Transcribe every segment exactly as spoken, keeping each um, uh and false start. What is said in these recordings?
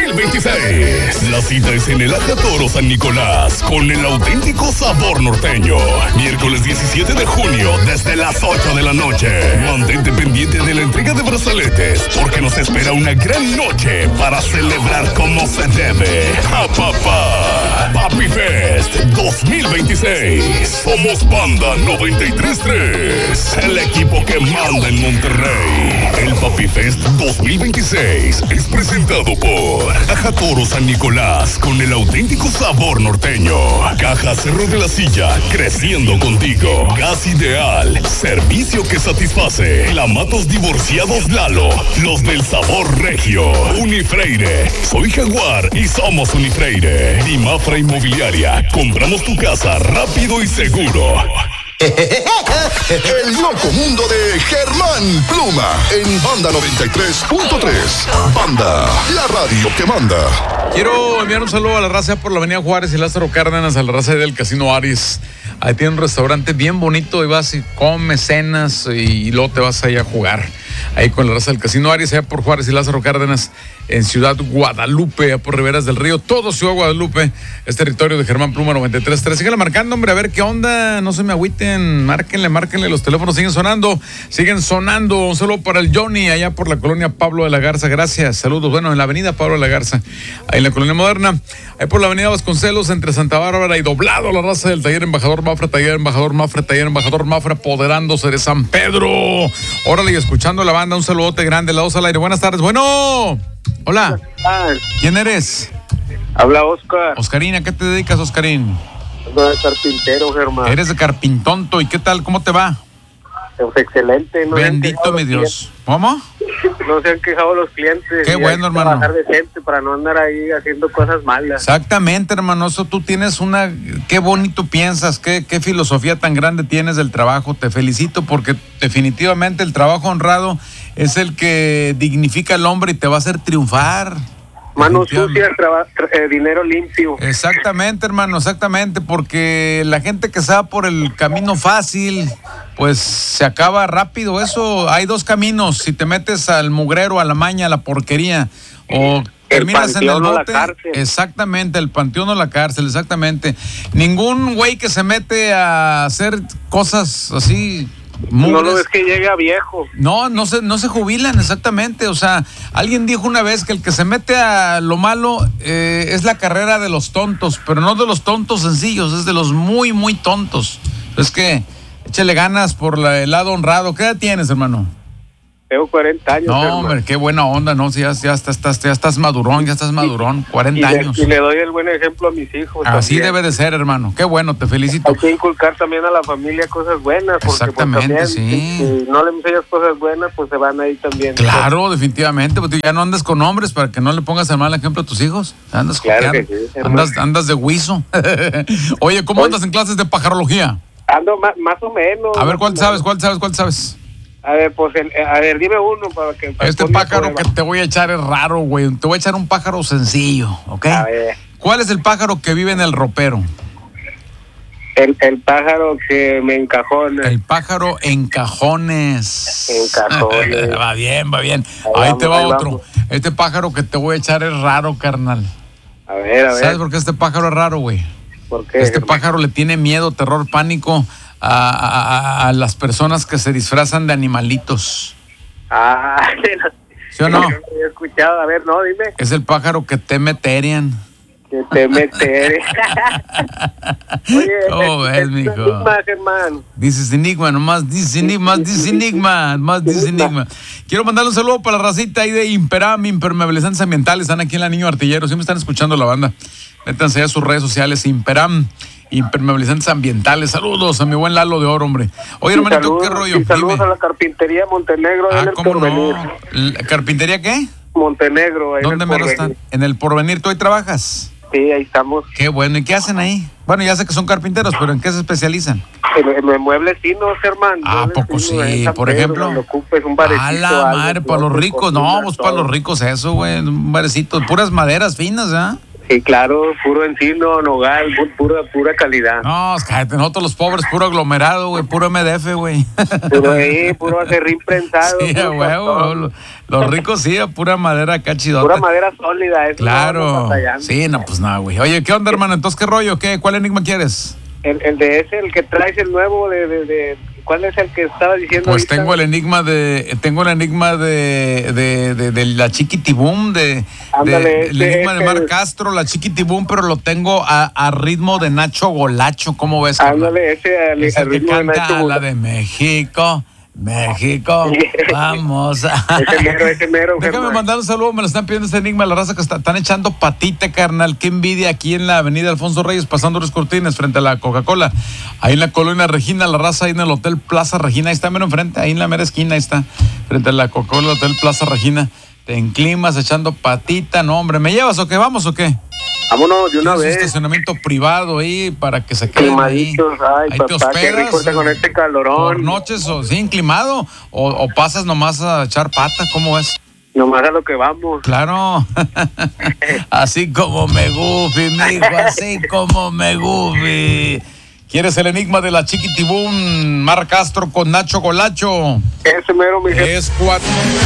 mil veintiséis. La cita es en el Ajatoro San Nicolás con el auténtico sabor norteño. Miércoles diecisiete de junio desde las ocho de la noche. Mantente pendiente de la entrega de brazaletes porque nos espera una gran noche para celebrar como se debe. ¡Ja, papá! Papi Fest dos mil veintiséis. Somos Banda noventa y tres punto tres. El equipo que manda en Monterrey. El Papi Fest dos mil veintiséis es presentado por Ajatoro San Nicolás con el auténtico sabor norteño. Caja Cerro de la Silla, creciendo contigo. Gas Ideal, servicio que satisface. Clamatos Divorciados Lalo, los del sabor regio. Unifreire, soy Jaguar y somos Unifreire. Dimafra Inmobiliaria, compramos tu casa rápido y seguro. El loco mundo de Germán Pluma en Banda noventa y tres punto tres. Banda, la radio que manda. Quiero enviar un saludo a la raza por la Avenida Juárez y Lázaro Cárdenas, a la raza del Casino Aris. Ahí tiene un restaurante bien bonito y vas y comes, cenas y luego te vas ahí a jugar. Ahí con la raza del Casino Aris, allá por Juárez y Lázaro Cárdenas, en Ciudad Guadalupe, allá por Riberas del Río. Todo Ciudad Guadalupe es territorio de Germán Pluma noventa y tres punto tres. Síganle marcando, hombre, a ver qué onda. No se me agüiten, márquenle, márquenle. Los teléfonos siguen sonando, siguen sonando. Un saludo para el Johnny, allá por la colonia Pablo de la Garza. Gracias, saludos. Bueno, en la avenida Pablo de la Garza, ahí en la colonia Moderna. Ahí por la avenida Vasconcelos, entre Santa Bárbara y Doblado, la raza del Taller Embajador Mafra, Taller Embajador Mafra, Taller Embajador Mafra, apoderándose de San Pedro. Órale, y escuchando la banda, un saludote grande, la dos al aire. Buenas tardes. Bueno, hola. ¿Quién eres? Habla Oscar. Oscarín, ¿a qué te dedicas, Oscarín? Soy de carpintero, Germán. Eres de Carpintonto, ¿y qué tal? ¿Cómo te va? Pues excelente. No Bendito mi Dios. ¿Cómo? No se han quejado los clientes. Qué bueno, hermano. Trabajar decente para no andar ahí haciendo cosas malas. Exactamente, hermano. Eso tú tienes una... Qué bonito piensas, qué, qué filosofía tan grande tienes del trabajo. Te felicito porque definitivamente el trabajo honrado es el que dignifica al hombre y te va a hacer triunfar. Manos sucias, traba, eh, dinero limpio. Exactamente, hermano, exactamente, porque la gente que se va por el camino fácil, pues se acaba rápido. Eso, hay dos caminos: si te metes al mugrero, a la maña, a la porquería, o terminas en el bote. Exactamente, el panteón o la cárcel, exactamente. Ningún güey que se mete a hacer cosas así. Mugres. No lo ves que llega viejo. No, no se, no se jubilan, exactamente. O sea, alguien dijo una vez que el que se mete a lo malo eh, es la carrera de los tontos, pero no de los tontos sencillos, es de los muy, muy tontos. Es que échale ganas por la, el lado honrado. ¿Qué edad tienes, hermano? Tengo cuarenta años. No, hermano. Hombre, qué buena onda, ¿no? Si ya, ya, estás, estás, ya estás madurón, ya estás madurón, cuarenta y le, años. Y le doy el buen ejemplo a mis hijos. Así también. debe de ser, hermano. Qué bueno, te felicito. Hay que inculcar también a la familia cosas buenas. Porque Exactamente, pues, también, sí. Si, si no le enseñas cosas buenas, pues se van ahí también. Claro, definitivamente. Pues ya no andes con hombres para que no le pongas el mal ejemplo a tus hijos. Andas claro copiando. que sí, andas, andas de guiso. Oye, ¿cómo Oye, andas en clases de pajarología? Ando más, más o menos. A ver, ¿cuál menos. sabes? ¿Cuál sabes? ¿Cuál sabes? A ver, pues, el, a ver, dime uno para que... Para Este pájaro que te voy a echar es raro, güey. Te voy a echar un pájaro sencillo, ¿ok? A ver. ¿Cuál es el pájaro que vive en el ropero? El, el pájaro que me encajona. El pájaro en cajones. En cajones. Va bien, va bien. Ahí Ahí vamos, te va ahí otro. vamos. Este pájaro que te voy a echar es raro, carnal. A ver, a ver. ¿Sabes por qué este pájaro es raro, güey? ¿Por qué? Este hermano? pájaro le tiene miedo, terror, pánico a, a, a las personas que se disfrazan de animalitos. Ah, ¿Sí o no? no he escuchado. A ver, no, dime. Es el pájaro que teme Terian. Que te metes. Oye, ¿Cómo es, ves, es mijo? enigma, Germán. Dices enigma, nomás dice enigma, más dice enigma, más dice enigma. Quiero mandarle un saludo para la racita ahí de Imperam, Impermeabilizantes Ambientales. Están aquí en la Niño Artillero, siempre están escuchando la banda. Métanse a sus redes sociales, Imperam, Impermeabilizantes Ambientales. Saludos a mi buen Lalo de Oro, hombre. Oye, Y hermanito, saludos, ¿qué rollo? y saludos Dime. a la carpintería Montenegro. Ah, en el ¿cómo Porvenir. no? ¿La ¿Carpintería qué? Montenegro. Ahí ¿Dónde en me el lo están? Porvenir. En el Porvenir. ¿Tú ahí trabajas? Sí, ahí estamos. Qué bueno. ¿Y qué hacen ahí? Bueno, ya sé que son carpinteros, pero ¿en qué se especializan? En, en, en muebles finos, hermano. Ah, Muebles poco finos, sí, en San por Pedro, ejemplo. donde ocupes un barecito, A la algo, madre, para los closet, ricos. cocina, No, pues para todo. los ricos eso, güey. Un barecito. Puras maderas finas, ¿ah? Sí, claro, puro encino, nogal, pu- pura, pura calidad. No, cállate, nosotros los pobres, puro aglomerado, güey, puro M D F, güey. Puro ahí, puro acerrín prensado. Sí, a puro huevo. cartón. Los, los ricos sí, a pura madera acá chidota. Pura madera sólida, eso. no Claro. vamos batallando. Sí, no, pues nada, güey. Oye, ¿qué onda, hermano? Entonces, ¿qué rollo? ¿Qué? ¿Cuál enigma quieres? El, el de ese, el que traes, el nuevo, de, de, de ¿cuál es el que estaba diciendo Pues ahorita? tengo el enigma de, tengo el enigma de, de, de, de la Chiquitibum, de, Ándale, de- el ese- enigma de Mar ese- Castro, la Chiquitibum, pero lo tengo a, a ritmo de Nacho Golacho, ¿cómo ves? carnal? Ándale, ese al, Es al el que ritmo de canta Nacho la Gula. de México, México, vamos a... Ese mero, ese mero, Déjame Germán. mandar un saludo, me lo están pidiendo este enigma, la raza que está, están echando patita, carnal, qué envidia aquí en la avenida Alfonso Reyes, pasando los Cortines, frente a la Coca-Cola, ahí en la colonia Regina, la raza ahí en el Hotel Plaza Regina, ahí está mero enfrente, ahí en la mera esquina, ahí está, frente a la Coca-Cola, Hotel Plaza Regina, te enclimas echando patita, no hombre, ¿me llevas o qué? ¿Vamos o qué? Vámonos de una Tienes un vez. estacionamiento privado ahí para que se queden ahí. Climaditos, ay, Ahí te papá, qué rico hospedas está con este calorón. por noches o sí, inclimado o, o pasas nomás a echar pata, ¿cómo es? Nomás a lo que vamos. Claro, así como me gufi, mijo, así como me gufi. ¿Quieres el enigma de la Chiquitibum, Mar Castro con Nacho Golacho? Ese mero, mi jefe. Es cuatro.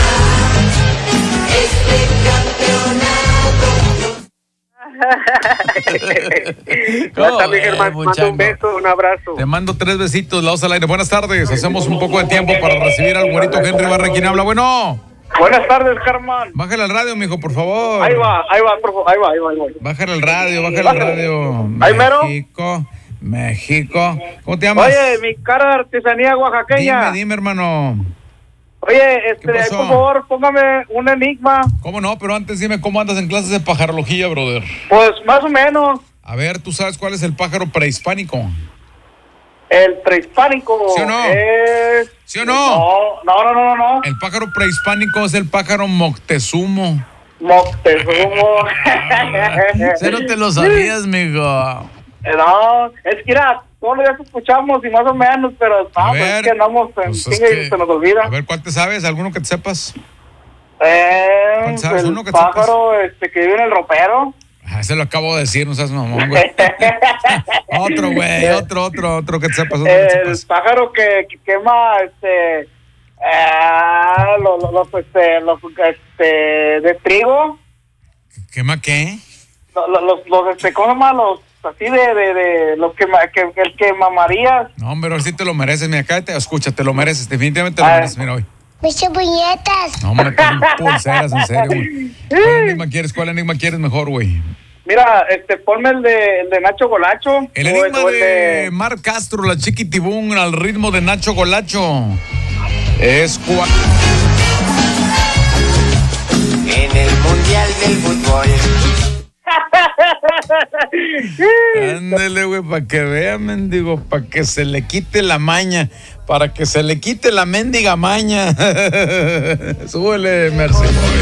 Ya está, mi Oh, Germán. eh, Mando muchango. un beso, un abrazo. Te mando tres besitos, laos al aire. Buenas tardes, hacemos un poco de tiempo para recibir al güerito Henry Barra, quien habla. Bueno, Buenas tardes, Germán. bájale al radio, mijo, por favor. Ahí va, ahí va, por favor, ahí va, ahí va, ahí va. Bájale al radio, bájale al radio. Ahí mero. México, México. ¿Cómo te llamas? Oye, mi cara de artesanía oaxaqueña. Dime, dime, hermano. Oye, este, ¿Qué pasó? por favor, póngame un enigma. ¿Cómo no? Pero antes dime cómo andas en clases de pajarología, brother. Pues más o menos, A ver, ¿tú sabes cuál es el pájaro prehispánico? el prehispánico. ¿Sí o no? Es... ¿Sí o no? No, no, no, no, no. El pájaro prehispánico es el pájaro Moctezumo. Moctezumo. Ese no te lo sabías, mijo. No, es que mira, todos los días escuchamos y más o menos, pero no, A pues ver, es que andamos en pues es chinga y que- se nos olvida. A ver, ¿cuál te sabes? ¿Alguno que te sepas? Eh, ¿Cuál sabes? el Uno que pájaro este, que vive en el ropero. Ah, ese lo acabo de decir, no seas mamón, güey. Otro, güey, otro, otro, otro que te sepas. Otro que te El sepas. pájaro que, que quema este ah, los, los, los, este, los este de trigo, ¿Quema qué? los, los, los este ¿cómo se llama? Los así de, de, de los que, ma- que el que mamarías. No, hombre, ahora sí te lo mereces. Mira, cállate, escucha, te lo mereces, definitivamente te lo Ah. mereces. Mira, hoy. Muchas puñetas. No, hombre, tengo pulseras, en serio, güey. ¿Cuál enigma quieres? ¿Cuál enigma quieres mejor, güey? Mira, este ponme el de, el de Nacho Golacho. El o enigma o el de Mar Castro, la Chiquitibum, al ritmo de Nacho Golacho. Es cua... En el Mundial del Fútbol. Ándele, güey, para que vean, mendigo, para que se le quite la maña, para que se le quite la mendiga maña. Súbele, Mercy.